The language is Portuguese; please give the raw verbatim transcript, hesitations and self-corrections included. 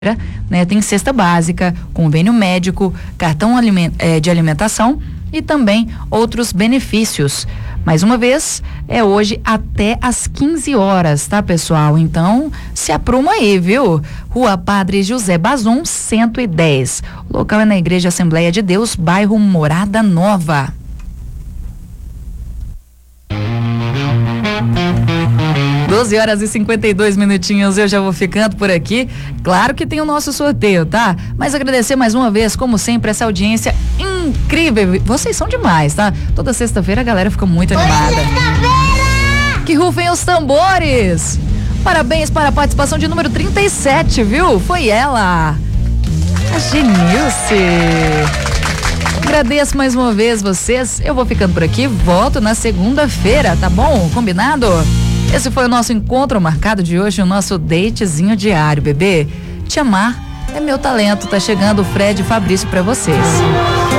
né? Tem cesta básica, convênio médico, cartão aliment, é, de alimentação e também outros benefícios. Mais uma vez, é hoje até às quinze horas, tá, pessoal? Então, se apruma aí, viu? Rua Padre José Bazum, cento e dez. O local é na Igreja Assembleia de Deus, bairro Morada Nova. doze horas e cinquenta e dois minutinhos, eu já vou ficando por aqui. Claro que tem o nosso sorteio, tá? Mas agradecer mais uma vez, como sempre, essa audiência incrível. Vocês são demais, tá? Toda sexta-feira a galera fica muito animada. Que rufem os tambores! Parabéns para a participação de número trinta e sete, viu? Foi ela, a Genilce. Agradeço mais uma vez vocês. Eu vou ficando por aqui, volto na segunda-feira, tá bom? Combinado? Esse foi o nosso encontro marcado de hoje, o nosso datezinho diário, bebê. Te amar é meu talento. Tá chegando o Fred e Fabrício pra vocês.